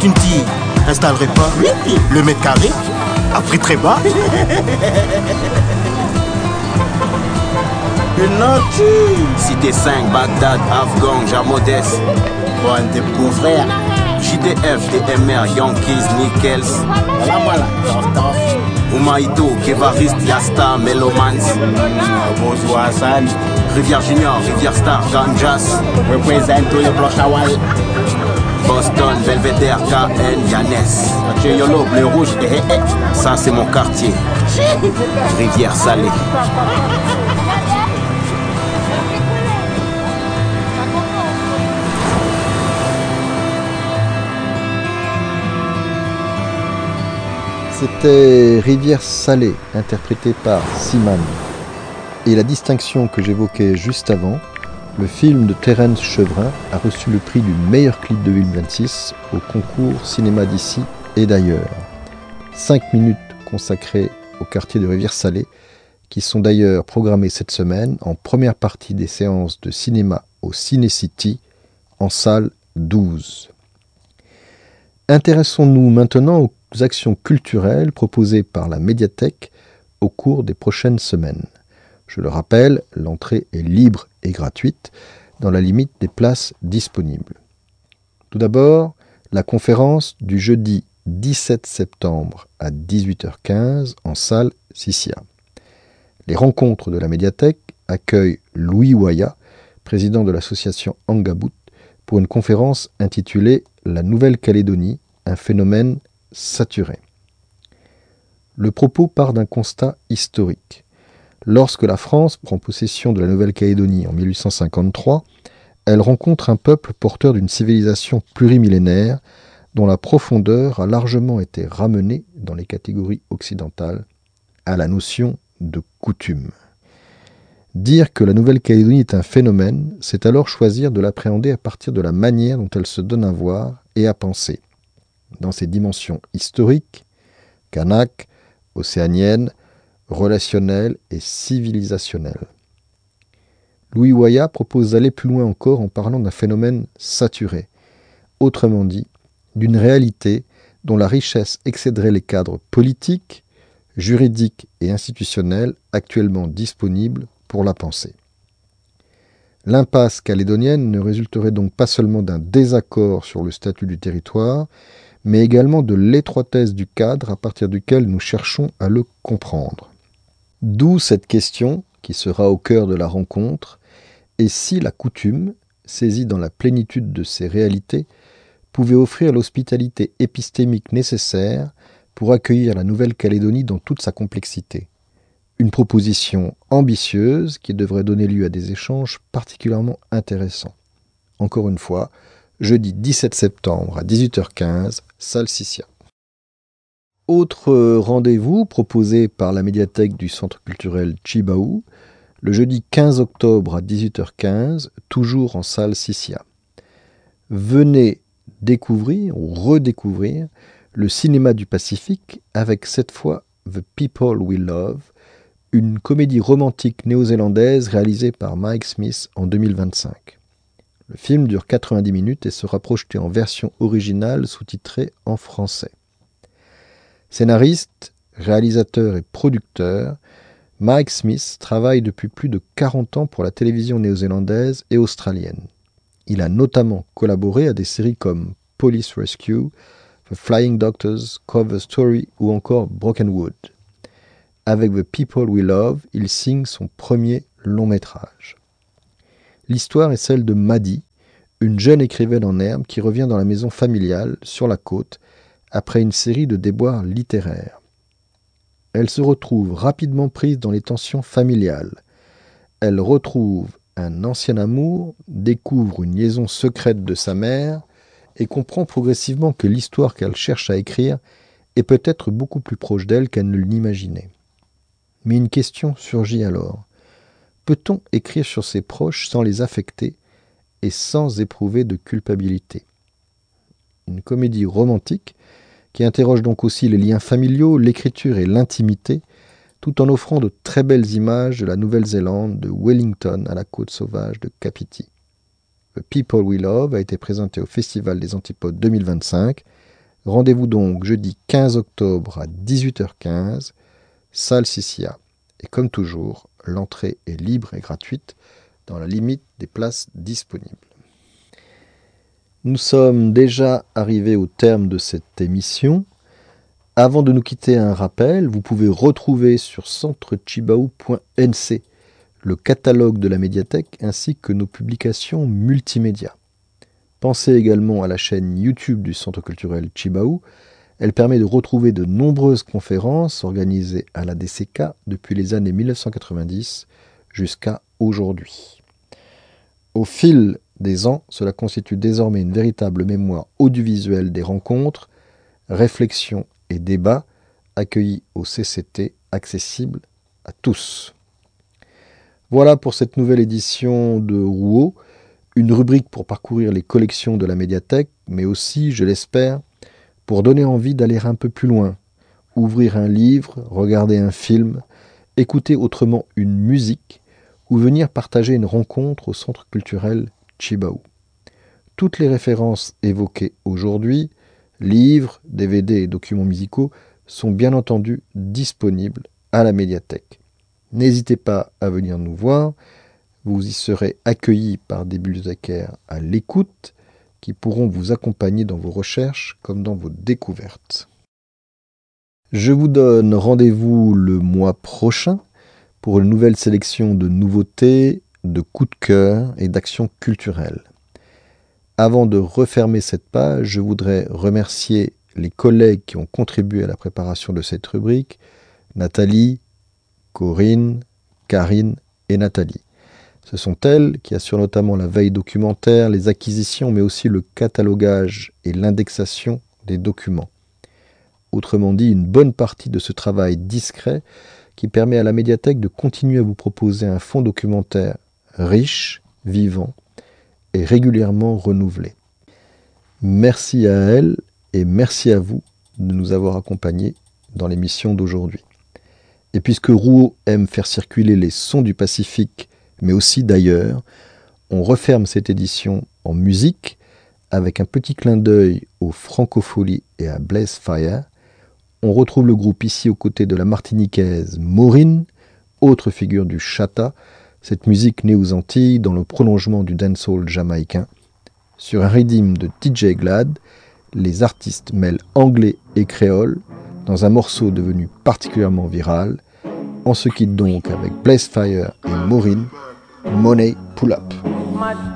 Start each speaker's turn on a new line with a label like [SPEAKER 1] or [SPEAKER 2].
[SPEAKER 1] tu ne t'y installerais pas? Oui. Le mètre carré à prix très bas.
[SPEAKER 2] Cité 5, Bagdad, Afghan, Jamodès.
[SPEAKER 1] Bon, tes beaux frères.
[SPEAKER 2] JDF, DMR, Yankees, Nickels.
[SPEAKER 1] Voilà.
[SPEAKER 2] Oumaïdo, Kevariste, Yasta, Melomans.
[SPEAKER 1] Bonsoir Hassan.
[SPEAKER 2] Rivière Junior, Rivière Star, Ganjas.
[SPEAKER 1] Représente tous les blocs Hawaii.
[SPEAKER 2] Boston, Belvedere, KN, Yannès.
[SPEAKER 1] Yolo, bleu rouge.
[SPEAKER 2] Ça c'est mon quartier. Rivière Salée.
[SPEAKER 3] C'était Rivière Salée, interprétée par Seaman. Et la distinction que j'évoquais juste avant, le film de Terence Chevrin a reçu le prix du meilleur clip de 2026 au concours Cinéma d'ici et d'ailleurs. 5 minutes consacrées au quartier de Rivière Salée, qui sont d'ailleurs programmées cette semaine en première partie des séances de cinéma au Ciné-City, en salle 12. Intéressons-nous maintenant aux actions culturelles proposées par la médiathèque au cours des prochaines semaines. Je le rappelle, l'entrée est libre et gratuite dans la limite des places disponibles. Tout d'abord, la conférence du jeudi 17 septembre à 18h15 en salle Sissia. Les rencontres de la médiathèque accueillent Louis Waya, président de l'association Angabout, pour une conférence intitulée « La Nouvelle-Calédonie, un phénomène saturé ». Le propos part d'un constat historique. Lorsque la France prend possession de la Nouvelle-Calédonie en 1853, elle rencontre un peuple porteur d'une civilisation plurimillénaire dont la profondeur a largement été ramenée dans les catégories occidentales à la notion de coutume. Dire que la Nouvelle-Calédonie est un phénomène, c'est alors choisir de l'appréhender à partir de la manière dont elle se donne à voir et à penser, dans ses dimensions historiques, kanak, océaniennes, relationnelles et civilisationnelles. Louis Waya propose d'aller plus loin encore en parlant d'un phénomène saturé, autrement dit, d'une réalité dont la richesse excéderait les cadres politiques, juridiques et institutionnels actuellement disponibles pour la penser. L'impasse calédonienne ne résulterait donc pas seulement d'un désaccord sur le statut du territoire, mais également de l'étroitesse du cadre à partir duquel nous cherchons à le comprendre. D'où cette question, qui sera au cœur de la rencontre, et si la coutume, saisie dans la plénitude de ses réalités, pouvait offrir l'hospitalité épistémique nécessaire pour accueillir la Nouvelle-Calédonie dans toute sa complexité. Une proposition ambitieuse qui devrait donner lieu à des échanges particulièrement intéressants. Encore une fois, jeudi 17 septembre à 18h15, salle Sissia. Autre rendez-vous proposé par la médiathèque du Centre culturel Tjibaou, le jeudi 15 octobre à 18h15, toujours en salle Sissia. Venez découvrir ou redécouvrir le cinéma du Pacifique avec cette fois The People We Love, une comédie romantique néo-zélandaise réalisée par Mike Smith en 2025. Le film dure 90 minutes et sera projeté en version originale sous-titrée en français. Scénariste, réalisateur et producteur, Mike Smith travaille depuis plus de 40 ans pour la télévision néo-zélandaise et australienne. Il a notamment collaboré à des séries comme Police Rescue, The Flying Doctors, Cover Story ou encore Broken Wood. Avec The People We Love, il signe son premier long-métrage. L'histoire est celle de Maddie, une jeune écrivaine en herbe qui revient dans la maison familiale, sur la côte, après une série de déboires littéraires. Elle se retrouve rapidement prise dans les tensions familiales. Elle retrouve un ancien amour, découvre une liaison secrète de sa mère et comprend progressivement que l'histoire qu'elle cherche à écrire est peut-être beaucoup plus proche d'elle qu'elle ne l'imaginait. Mais une question surgit alors. Peut-on écrire sur ses proches sans les affecter et sans éprouver de culpabilité ? Une comédie romantique qui interroge donc aussi les liens familiaux, l'écriture et l'intimité, tout en offrant de très belles images de la Nouvelle-Zélande, de Wellington à la côte sauvage de Kapiti. The People We Love a été présenté au Festival des Antipodes 2025. Rendez-vous donc jeudi 15 octobre à 18h15, salle Sissia. Et comme toujours, l'entrée est libre et gratuite dans la limite des places disponibles. Nous sommes déjà arrivés au terme de cette émission. Avant de nous quitter, un rappel, vous pouvez retrouver sur centrechibao.nc le catalogue de la médiathèque ainsi que nos publications multimédia. Pensez également à la chaîne YouTube du Centre culturel Chibao. Elle permet de retrouver de nombreuses conférences organisées à la DCK depuis les années 1990 jusqu'à aujourd'hui. Au fil des ans, cela constitue désormais une véritable mémoire audiovisuelle des rencontres, réflexions et débats accueillis au CCT, accessibles à tous. Voilà pour cette nouvelle édition de Rouault, une rubrique pour parcourir les collections de la médiathèque, mais aussi, je l'espère, pour donner envie d'aller un peu plus loin, ouvrir un livre, regarder un film, écouter autrement une musique ou venir partager une rencontre au Centre culturel Chibao. Toutes les références évoquées aujourd'hui, livres, DVD et documents musicaux, sont bien entendu disponibles à la médiathèque. N'hésitez pas à venir nous voir. Vous y serez accueillis par des bibliothécaires à l'écoute qui pourront vous accompagner dans vos recherches comme dans vos découvertes. Je vous donne rendez-vous le mois prochain pour une nouvelle sélection de nouveautés, de coups de cœur et d'actions culturelles. Avant de refermer cette page, je voudrais remercier les collègues qui ont contribué à la préparation de cette rubrique, Nathalie, Corinne, Karine et Nathalie. Ce sont elles qui assurent notamment la veille documentaire, les acquisitions, mais aussi le catalogage et l'indexation des documents. Autrement dit, une bonne partie de ce travail discret qui permet à la médiathèque de continuer à vous proposer un fonds documentaire riche, vivant et régulièrement renouvelé. Merci à elles et merci à vous de nous avoir accompagnés dans l'émission d'aujourd'hui. Et puisque Rouault aime faire circuler les sons du Pacifique, mais aussi d'ailleurs, on referme cette édition en musique avec un petit clin d'œil aux Francopholies et à Blaze Fire. On retrouve le groupe ici aux côtés de la martiniquaise Maureen, autre figure du chata, cette musique née aux Antilles dans le prolongement du dancehall jamaïcain. Sur un rythme de DJ Glad, les artistes mêlent anglais et créole dans un morceau devenu particulièrement viral. On se quitte donc avec Blaze Fire et Maureen, Money Pull Up.